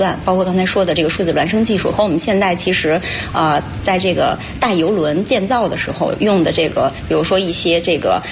段，包括刚才说的这个数字孪生技术和我们现在其实在这个大邮轮建造的时候用的这个，比如说一些这个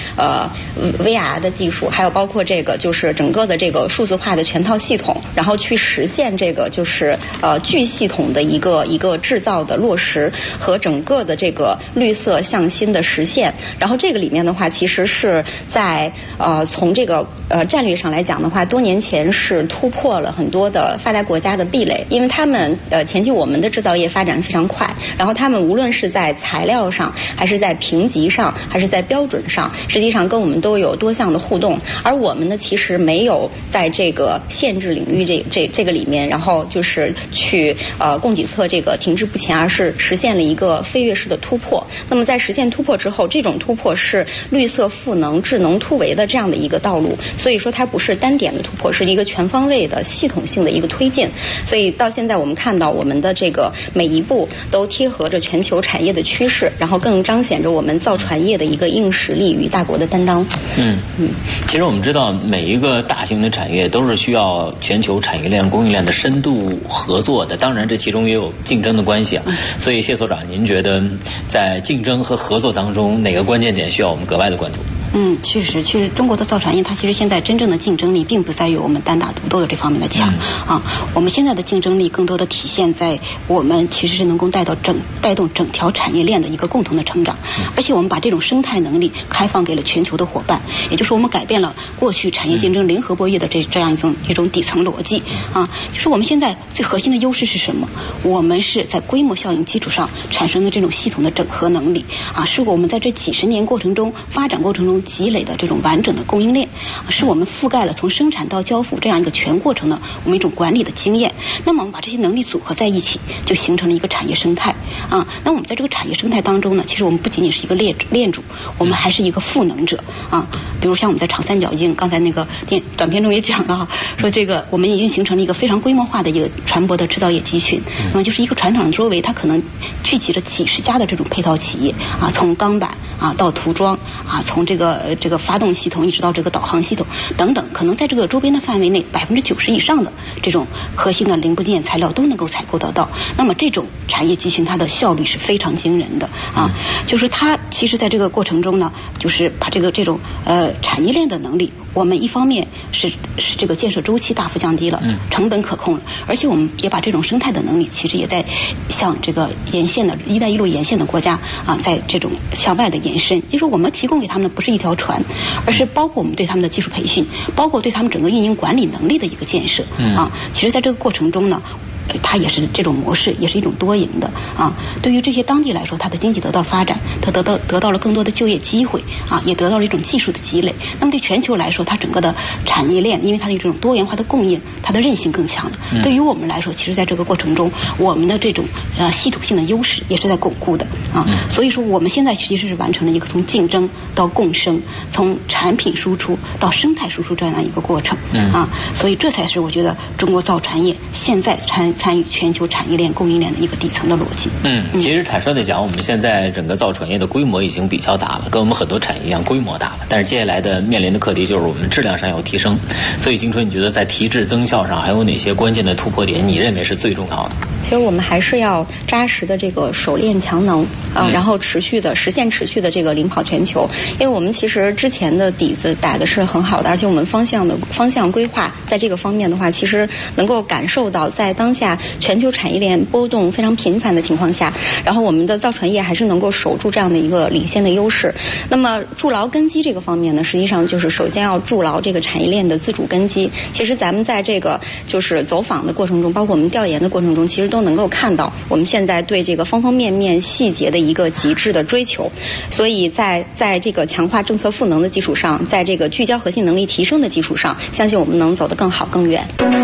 VR 的技术，还有包括这个就是整个的这个数字化的全套系统，然后去实现这个就是巨系统的一个制造的落实和整个的这个绿色向心的实现。然后这个里面的话，其实是在从这个战略上来讲的话，多年前是突破了很多的发达国家的壁垒，因为他们前期我们的制造业发展非常快，然后他们无论是在材料上，还是在评级上，还是在标准上，实际上跟我们都有多项的互动，而我们呢其实没有在这个限制领域这个里面，然后就是去供给侧这个停滞不前，而是实现了一个飞跃式的突破。那么在实现突破之后，这种突破是绿色赋能智能突围的这样的一个道路，所以说它不是单点的突破，是一个全方位的系统性的一个推进。所以到现在我们看到我们的这个每一步都贴合着全球产业的趋势，然后更彰显着我们造船业的一个硬实力与大国的担当。 其实我们知道每一个大型的产业都是需要全球产业链供应链的深度合作的，当然这其中也有竞争的关系啊。所以谢所长，您觉得在竞争和合作当中哪个关键点需要我们格外的关注？ 确实中国的造船业它其实现在真正的竞争力并不在于我们单打独斗的这方面的强我们现在的竞争力更多的体现在我们其实是能够带动整条产业链的一个共同的成长，而且我们把这种生态能力开放给了全球的伙伴，也就是我们改变了过去产业竞争零和博弈的这样一种底层逻辑就是我们现在最核心的优势是什么？我们是在规模效应基础上产生的这种系统的整合能力是我们在这几十年过程中发展过程中积累的这种完整的供应链，是我们覆盖了从生产到交付这样一个全过程的我们一种管理的经验。那么我们把这些能力组合在一起，就形成了一个产业生态那我们在这个产业生态当中呢，其实我们不仅仅是一个链主，我们还是一个赋能者比如像我们在长三角已经刚才那个短片中也讲了说这个我们已经形成了一个非常规模化的一个船舶的制造业集群，那么就是一个船厂周围它可能聚集着几十家的这种配套企业从钢板到涂装从这个发动系统一直到这个导航系统等等，可能在这个周边的范围内90%以上的这种核心的零部件材料都能够采购得到。那么这种产业集群它的效率是非常惊人的就是它其实在这个过程中呢，就是把这种产业链的能力，我们一方面是这个建设周期大幅降低了，成本可控了，而且我们也把这种生态的能力其实也在向这个沿线的一带一路沿线的国家在这种向外的延伸。就是我们提供给他们的不是一条船，而是包括我们对他们的技术培训，包括对他们整个运营管理能力的一个建设其实在这个过程中呢，它也是这种模式，也是一种多赢的对于这些当地来说，它的经济得到发展，它得到了更多的就业机会也得到了一种技术的积累。那么对全球来说，它整个的产业链，因为它的这种多元化的供应，它的韧性更强了。对于我们来说，其实在这个过程中，我们的这种系统性的优势也是在巩固的所以说我们现在其实是完成了一个从竞争到共生，从产品输出到生态输出这样一个过程所以这才是我觉得中国造船业现在参与全球产业链供应链的一个底层的逻辑。 其实坦率的讲，我们现在整个造船业的规模已经比较大了，跟我们很多产业一样规模大了，但是接下来的面临的课题就是我们质量上要提升。所以金春，你觉得在提质增效上还有哪些关键的突破点你认为是最重要的？ 其实我们还是要扎实的这个手链强能然后实现持续的这个领跑全球。因为我们其实之前的底子打的是很好的，而且我们方向规划在这个方面的话，其实能够感受到在当下全球产业链波动非常频繁的情况下，然后我们的造船业还是能够守住这样的一个领先的优势。那么筑牢根基这个方面呢，实际上就是首先要筑牢这个产业链的自主根基。其实咱们在这个就是走访的过程中，包括我们调研的过程中，其实都能够看到我们现在对这个方方面面细节的一个极致的追求。所以在这个强化政策赋能的基础上，在这个聚焦核心能力提升的基础上，相信我们能走得更好更远。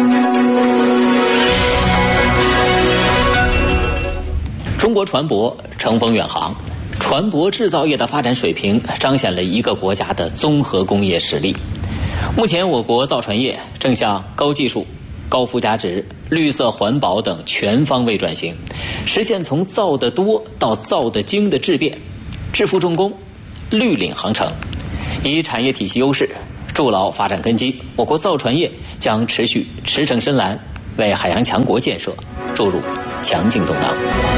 中国船舶乘风远航，船舶制造业的发展水平彰显了一个国家的综合工业实力。目前我国造船业正向高技术、高附加值、绿色环保等全方位转型，实现从造得多到造得精的质变，致富重工，绿领航程。以产业体系优势筑牢发展根基，我国造船业将持续驰骋深蓝， 为海洋强国建设注入强劲动能。